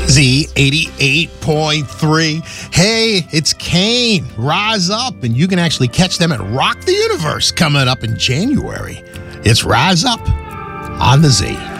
Z88.3. Hey, it's Kane. Rise Up, and you can actually catch them at Rock the Universe coming up in January. It's Rise Up on the Z.